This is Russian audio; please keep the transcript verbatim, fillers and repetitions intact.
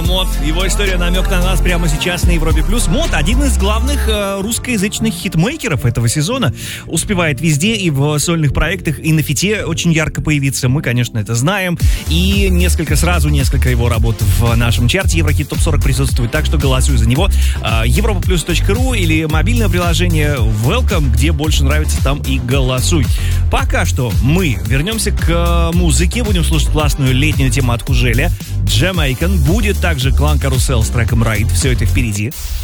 Мот. Его история намек на нас прямо сейчас на Европе плюс. Мот — один из главных э, русскоязычных хитмейкеров этого сезона. Успевает везде и в сольных проектах, и на фите очень ярко появиться. Мы, конечно, это знаем. И несколько, сразу несколько его работ в нашем чарте Еврохит топ сорок присутствует. Так что голосуй за него. Э, европа плюс точка ру или мобильное приложение Welcome, где больше нравится, там и голосуй. Пока что мы вернемся к музыке. Будем слушать классную летнюю тему от Хужеля. Jamaican. Будет также клан Карусел с треком Ride. Все это впереди.